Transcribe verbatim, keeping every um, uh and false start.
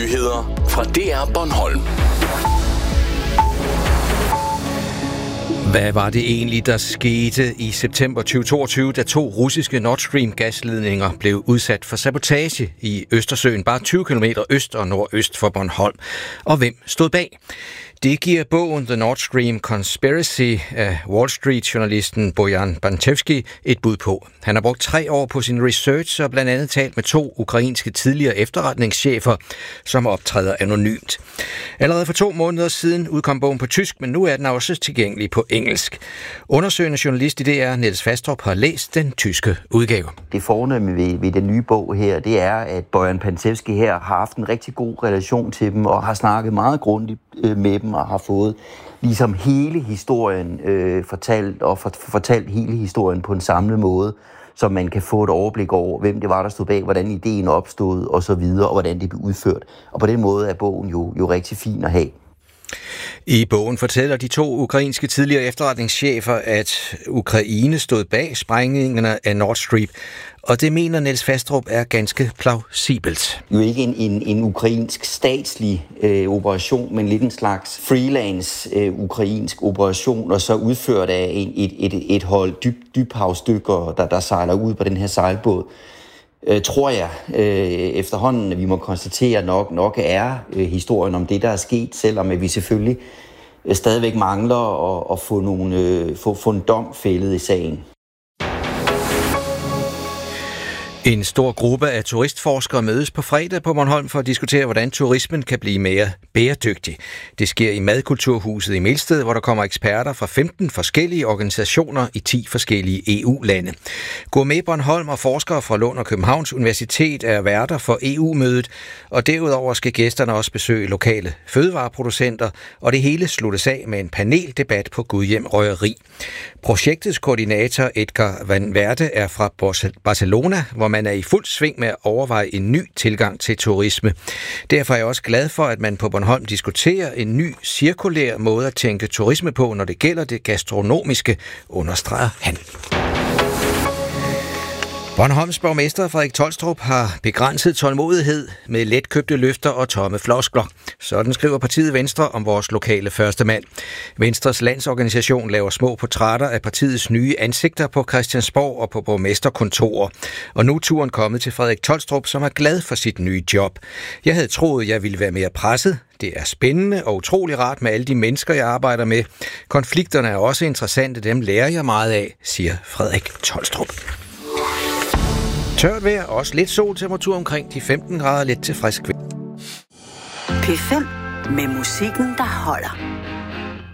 Nyheder fra D R Bornholm. Hvad var det egentlig, der skete i september tyve toogtyve, da to russiske Nord Stream gasledninger blev udsat for sabotage i Østersøen, bare tyve kilometer øst og nordøst for Bornholm? Og hvem stod bag? Det giver bogen The Nord Stream Conspiracy af Wall Street-journalisten Bojan Bantevski et bud på. Han har brugt tre år på sin research og blandt andet talt med to ukrainske tidligere efterretningschefer, som optræder anonymt. Allerede for to måneder siden udkom bogen på tysk, men nu er den også tilgængelig på engelsk. Undersøgende journalist i D R, Niels Fastrup, har læst den tyske udgave. Det fornemme ved, ved den nye bog her, det er, at Bojan Bantevski her har haft en rigtig god relation til dem og har snakket meget grundigt med dem og har fået ligesom hele historien øh, fortalt og for, fortalt hele historien på en samlet måde, så man kan få et overblik over, hvem det var, der stod bag, hvordan ideen opstod og så videre, og hvordan det blev udført. Og på den måde er bogen jo, jo rigtig fin at have. I bogen fortæller de to ukrainske tidligere efterretningschefer, at Ukraine stod bag sprængningerne af Nord Stream, og det mener Niels Fastrup er ganske plausibelt. Jo ikke en, en, en ukrainsk statslig øh, operation, men lidt en slags freelance øh, ukrainsk operation, og så udført af en, et, et, et hold dyb, dybhavsdykkere, der, der sejler ud på den her sejlbåd. Øh, tror jeg øh, efterhånden, at vi må konstatere nok, nok er øh, historien om det, der er sket, selvom at vi selvfølgelig øh, stadigvæk mangler at, at få, nogle, øh, få, få en dom fældet i sagen. En stor gruppe af turistforskere mødes på fredag på Bornholm for at diskutere, hvordan turismen kan blive mere bæredygtig. Det sker i Madkulturhuset i Melsted, hvor der kommer eksperter fra femten forskellige organisationer i ti forskellige E U-lande. Gourmet Bornholm og forskere fra Lund og Københavns Universitet er værter for E U-mødet, og derudover skal gæsterne også besøge lokale fødevareproducenter, og det hele sluttes af med en paneldebat på Gudhjem Røgeri. Projektets koordinator Edgar Van Verde er fra Barcelona, hvor man er i fuld sving med at overveje en ny tilgang til turisme. Derfor er jeg også glad for, at man på Bornholm diskuterer en ny cirkulær måde at tænke turisme på, når det gælder det gastronomiske, understreger han. Bornholms borgmester Frederik Tolstrup har begrænset tålmodighed med letkøbte løfter og tomme floskler. Sådan skriver partiet Venstre om vores lokale førstemand. Venstres landsorganisation laver små portrætter af partiets nye ansigter på Christiansborg og på borgmesterkontorer. Og nu er turen kommet til Frederik Tolstrup, som er glad for sit nye job. Jeg havde troet, jeg ville være mere presset. Det er spændende og utrolig rart med alle de mennesker, jeg arbejder med. Konflikterne er også interessante, dem lærer jeg meget af, siger Frederik Tolstrup. Tørt vejr, også lidt sol, temperatur omkring de femten grader, lidt til frisk vind. P fem med musikken, der holder.